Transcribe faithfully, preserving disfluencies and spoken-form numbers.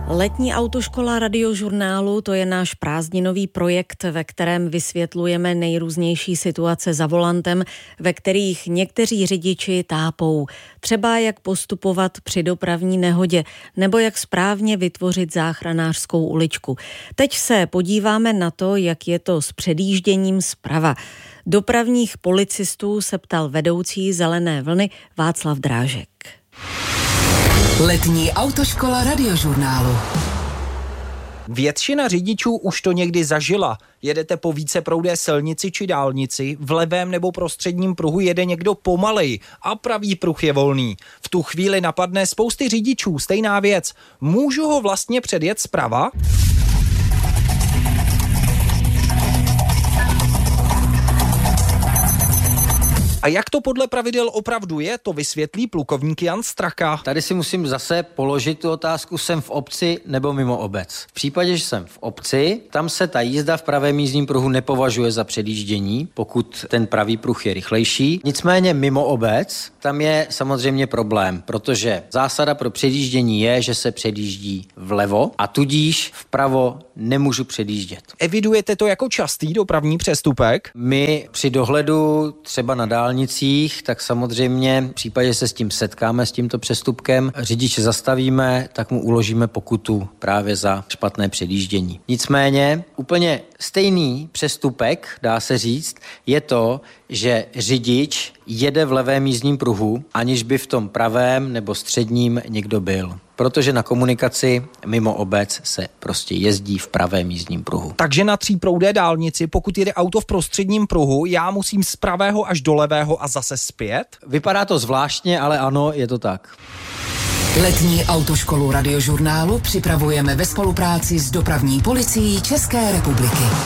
Letní autoškola Radiožurnálu, to je náš prázdninový projekt, ve kterém vysvětlujeme nejrůznější situace za volantem, ve kterých někteří řidiči tápou. Třeba jak postupovat při dopravní nehodě, nebo jak správně vytvořit záchranářskou uličku. Teď se podíváme na to, jak je to s předjížděním zprava. Dopravních policistů se ptal vedoucí Zelené vlny Václav Drážek. Letní autoškola Radiožurnálu. Většina řidičů už to někdy zažila. Jedete po víceproudé silnici či dálnici, v levém nebo prostředním pruhu jede někdo pomalej a pravý pruh je volný. V tu chvíli napadne spousty řidičů stejná věc. Můžu ho vlastně předjet zprava? A jak to podle pravidel opravdu je, to vysvětlí plukovník Jan Straka. Tady si musím zase položit tu otázku, jsem v obci nebo mimo obec. V případě, že jsem v obci, tam se ta jízda v pravém jízdním pruhu nepovažuje za předjíždění, pokud ten pravý pruh je rychlejší. Nicméně mimo obec, tam je samozřejmě problém, protože zásada pro předjíždění je, že se předjíždí vlevo a tudíž vpravo nemůžu předjíždět. Evidujete to jako častý dopravní přestupek? My při dohledu třeba na dálnicích, tak samozřejmě v případě, že se s tím setkáme, s tímto přestupkem, řidiče zastavíme, tak mu uložíme pokutu právě za špatné předjíždění. Nicméně úplně stejný přestupek, dá se říct, je to, že řidič jede v levém jízdním pruhu, aniž by v tom pravém nebo středním někdo byl. Protože na komunikaci mimo obec se prostě jezdí v pravém jízdním pruhu. Takže na tříproudé dálnici, pokud jede auto v prostředním pruhu, já musím z pravého až do levého a zase zpět? Vypadá to zvláštně, ale ano, je to tak. Letní autoškolu Radiožurnálu připravujeme ve spolupráci s dopravní policií České republiky.